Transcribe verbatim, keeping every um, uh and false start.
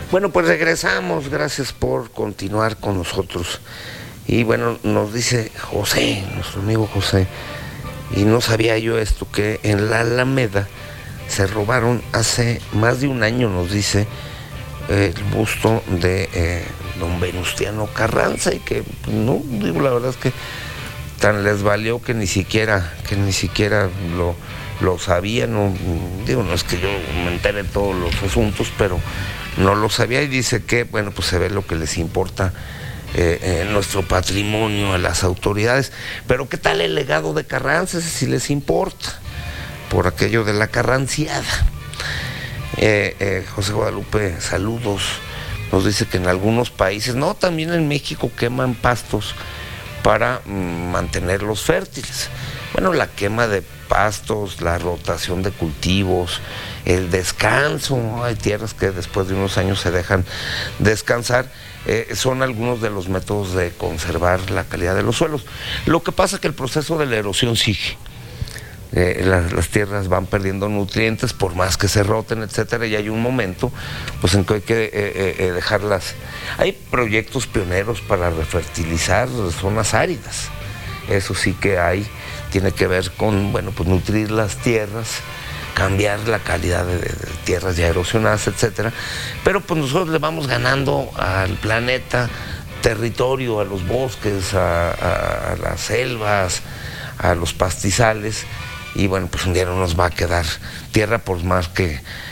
Bueno, pues regresamos, gracias por continuar con nosotros. Y bueno, nos dice José, nuestro amigo José, y no sabía yo esto, que en la Alameda se robaron hace más de un año, nos dice, el busto de eh, don Venustiano Carranza, y que no, digo, la verdad es que tan les valió que ni siquiera, que ni siquiera lo, lo sabía, no, digo, no es que yo me entere de todos los asuntos, pero no lo sabía, y dice que, bueno, pues se ve lo que les importa eh, eh, nuestro patrimonio a las autoridades. Pero ¿qué tal el legado de Carranza? Ese sí les importa, por aquello de la carranciada. Eh, eh, José Guadalupe, saludos. Nos dice que en algunos países, no, también en México, queman pastos para mm, mantenerlos fértiles. Bueno, la quema de pastos, la rotación de cultivos, el descanso, ¿no? Hay tierras que después de unos años se dejan descansar, eh, son algunos de los métodos de conservar la calidad de los suelos. Lo que pasa es que el proceso de la erosión sigue. Eh, las, las tierras van perdiendo nutrientes por más que se roten, etcétera, y hay un momento pues en que hay que eh, eh, dejarlas. Hay proyectos pioneros para refertilizar zonas áridas, eso sí que hay, tiene que ver con, bueno, pues nutrir las tierras, cambiar la calidad de, de tierras ya erosionadas, etcétera, pero pues nosotros le vamos ganando al planeta territorio, a los bosques, a, a, a las selvas, a los pastizales. Y bueno, pues un día no nos va a quedar tierra por más que